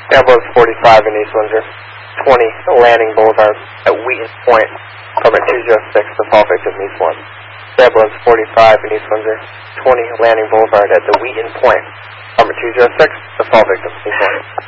Ambulance 45 in East Windsor, 20 Landing Boulevard at Wheaton Point, permit 206 to fall victim East 1. Ambulance 45 in East Windsor, 20 Landing Boulevard at the Wheaton Point, permit 206 to fall victim East 1.